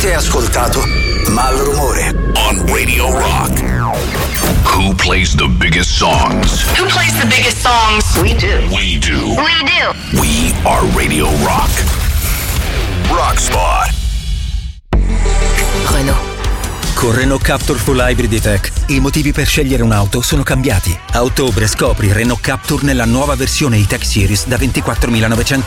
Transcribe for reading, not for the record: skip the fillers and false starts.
Avete ascoltato Malrumore on Radio Rock. Who plays the biggest songs? Who plays the biggest songs? We do. We do. We do. We are Radio Rock. Rock Spot. Renault. Con Renault Captur Full Hybrid E-Tech i motivi per scegliere un'auto sono cambiati. A ottobre scopri Renault Captur nella nuova versione E-Tech Series da 24.900